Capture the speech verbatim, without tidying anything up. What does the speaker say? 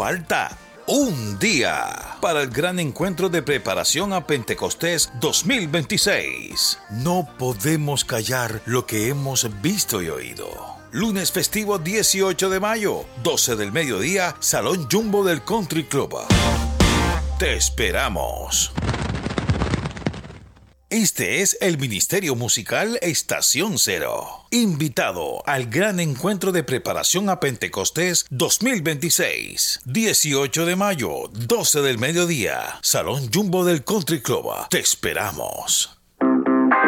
falta un día para el gran encuentro de preparación a Pentecostés dos mil veintiséis. No podemos callar lo que hemos visto y oído. Lunes festivo dieciocho de mayo, doce del mediodía, Salón Jumbo del Country Club. Te esperamos. Este es el Ministerio Musical Estación Cero. Invitado al gran encuentro de preparación a Pentecostés dos mil veintiséis. dieciocho de mayo, doce del mediodía. Salón Jumbo del Country Club. Te esperamos.